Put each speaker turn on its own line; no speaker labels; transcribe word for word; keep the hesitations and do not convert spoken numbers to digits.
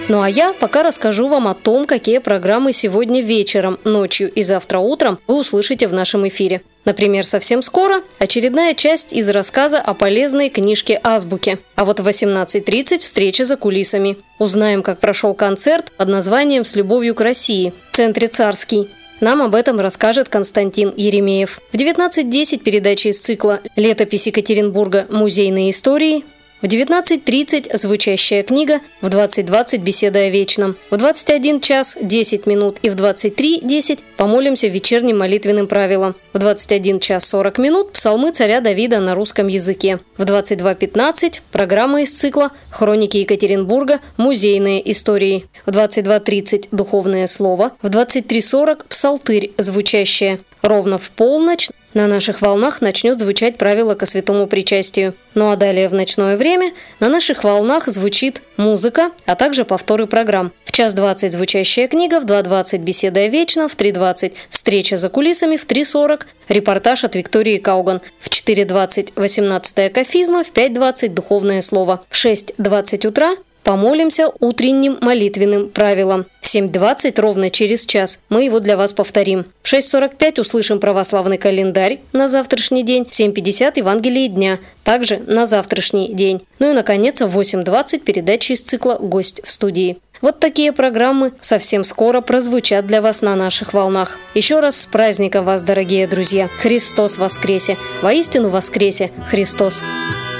Ну а я пока расскажу вам о том, какие программы сегодня вечером, ночью и завтра утром вы услышите в нашем эфире. Например, совсем скоро очередная часть из рассказа о полезной книжке «Азбуки». А вот в восемнадцать тридцать встреча за кулисами. Узнаем, как прошел концерт под названием «С любовью к России» в центре «Царский». Нам об этом расскажет Константин Еремеев. В девятнадцать десять передача из цикла «Летопись Екатеринбурга. Музейные истории». В девятнадцать тридцать звучащая книга, в двадцать двадцать беседа о вечном, в двадцать один час десять минут и в двадцать три десять помолимся вечерним молитвенным правилам, в двадцать один час сорок минут псалмы царя Давида на русском языке, в двадцать два пятнадцать программа из цикла «Хроники Екатеринбурга. Музейные истории», в двадцать два тридцать духовное слово, в двадцать три сорок псалтырь звучащее. Ровно в полночь на наших волнах начнет звучать правило ко святому причастию. Ну а далее в ночное время на наших волнах звучит музыка, а также повторы программ. В час двадцать звучащая книга, в два двадцать беседа о вечном, в три двадцать встреча за кулисами, в три сорок репортаж от Виктории Кауган, в четыре двадцать восемнадцатая кафизма, в пять двадцать духовное слово, в шесть двадцать утра помолимся утренним молитвенным правилам. В семь двадцать, ровно через час, мы его для вас повторим. В шесть сорок пять услышим православный календарь на завтрашний день, в семь пятьдесят Евангелие дня, также на завтрашний день. Ну и, наконец, в восемь двадцать передача из цикла «Гость в студии». Вот такие программы совсем скоро прозвучат для вас на наших волнах. Еще раз с праздником вас, дорогие друзья! Христос воскресе! Воистину воскресе! Христос!